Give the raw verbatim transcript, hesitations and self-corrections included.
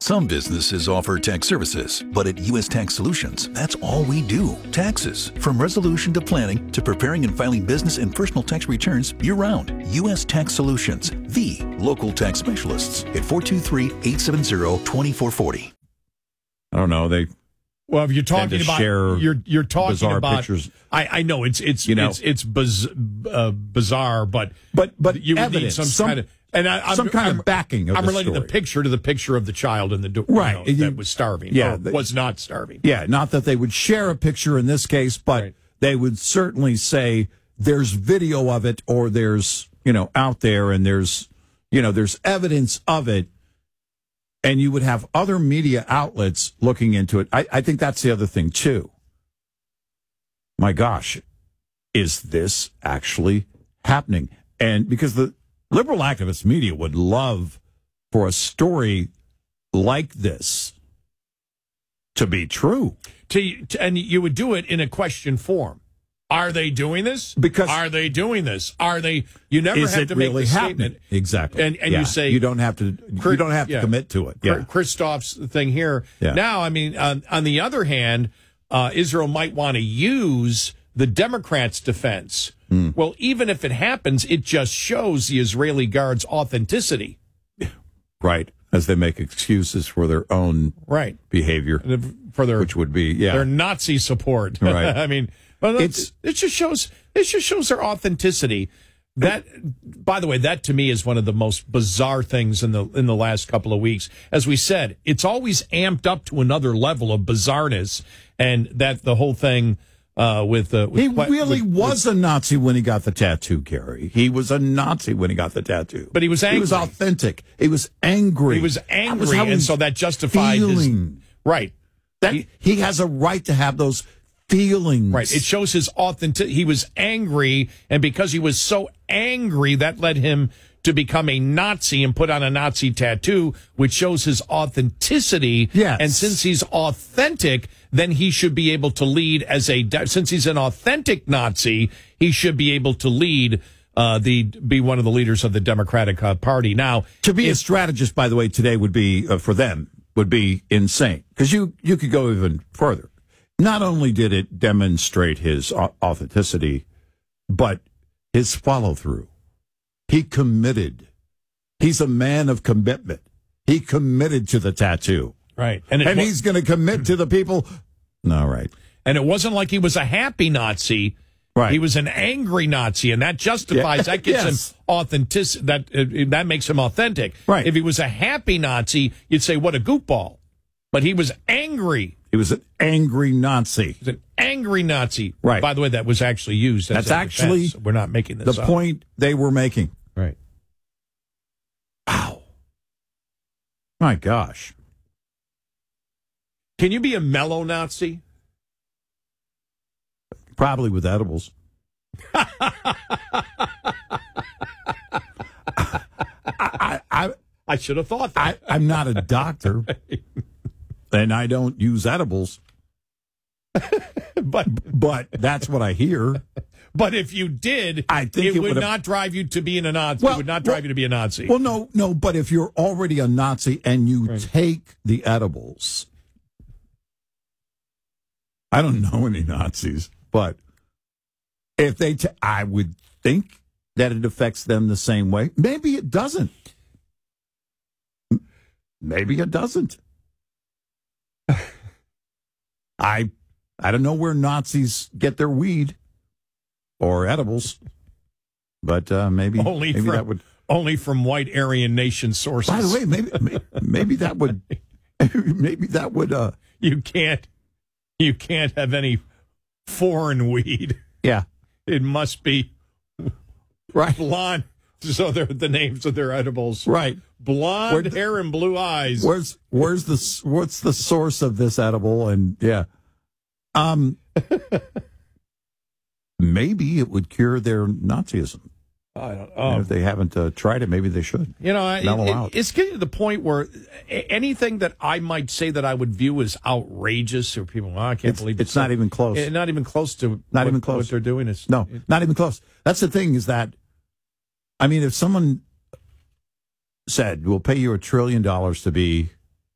Some businesses offer tax services, but at U S Tax Solutions, that's all we do. Taxes. From resolution to planning to preparing and filing business and personal tax returns year-round. U S Tax Solutions, the local tax specialists at four two three, eight seven zero, two four four zero. I don't know. They well, if you're talking about you're you're talking bizarre about pictures. I, I know it's it's you know, it's it's biz, uh, bizarre, but but but you would evidence, need some, some kind of and I, I'm, some kind I'm, of backing. Of I'm the relating story. the picture to the picture of the picture of the do- right you know, you, that was starving. Yeah, or they, was not starving. Yeah, not that they would share a picture in this case, but right. they would certainly say there's video of it, or there's you know out there, and there's you know there's evidence of it. And you would have other media outlets looking into it. I, I think that's the other thing, too. My gosh, is this actually happening? And because the liberal activist media would love for a story like this to be true. To, to, and you would do it in a question form. Are they doing this? Because are they doing this? Are they? You never is have it to really make the happening? statement. Exactly. And and yeah. you say you don't have to. You don't have to yeah. commit to it. Yeah. Christoph's thing here. Yeah. Now, I mean, on, on the other hand, uh, Israel might want to use the Democrats' defense. Mm. Well, even if it happens, it just shows the Israeli guards' authenticity. Right. As they make excuses for their own right behavior, for their which would be yeah their Nazi support. Right. I mean. Well, it's it just shows it just shows their authenticity. That, by the way, that to me is one of the most bizarre things in the in the last couple of weeks. As we said, it's always amped up to another level of bizarreness, and that the whole thing uh, with, uh, with he with, really with, was a Nazi when he got the tattoo, Gary. He was a Nazi when he got the tattoo, but he was angry. He was authentic. He was angry. He was angry, was and so that justified feeling. his right. That he, he has a right to have those feelings. Right. It shows his authentic. He was angry, and because he was so angry, that led him to become a Nazi and put on a Nazi tattoo, which shows his authenticity. Yes. And since he's authentic, then he should be able to lead as a. Since he's an authentic Nazi, he should be able to lead. Uh, the be one of the leaders of the Democratic uh, Party. Now, to be if, a strategist, by the way, today would be uh, for them would be insane, because you you could go even further. Not only did it demonstrate his authenticity, but his follow-through. He committed. He's a man of commitment. He committed to the tattoo. Right. And, and was, he's going to commit to the people. All right. And it wasn't like he was a happy Nazi. Right. He was an angry Nazi, and that justifies, yeah. that gives yes. him authentic. That, uh, that makes him authentic. Right. If he was a happy Nazi, you'd say, what a goofball. But he was angry. He was an angry Nazi. He was an angry Nazi. Right. By the way, that was actually used. As That's actually defense. We're not making this the up. point they were making. Right. Wow. My gosh. Can you be a mellow Nazi? Probably with edibles. I, I, I should have thought that. I, I'm not a doctor. And I don't use edibles, but but that's what I hear. But if you did, I think it, it would would've... not drive you to being a Nazi. Well, it would not drive well, you to be a Nazi. Well, no, no. But if you're already a Nazi and you right. take the edibles, I don't know any Nazis, but if they, t- I would think that it affects them the same way. Maybe it doesn't. Maybe it doesn't. I I don't know where Nazis get their weed or edibles, but uh, maybe only maybe from, that would only from white Aryan nation sources. By the way, maybe maybe, maybe that would maybe that would uh you can't you can't have any foreign weed. Yeah, it must be right blonde. So they're the names of their edibles, right? Blonde Where, hair and blue eyes. Where's where's the what's the source of this edible? And yeah, um, maybe it would cure their Nazism. I don't. Oh. And if they haven't uh, tried it, maybe they should. You know, it, it, it's getting to the point where anything that I might say that I would view as outrageous, or people, oh, I can't it's, believe it's not even close. It, not even close to not what, even close. What they're doing is no, it, not even close. That's the thing is that. I mean, if someone said, we'll pay you a trillion dollars to be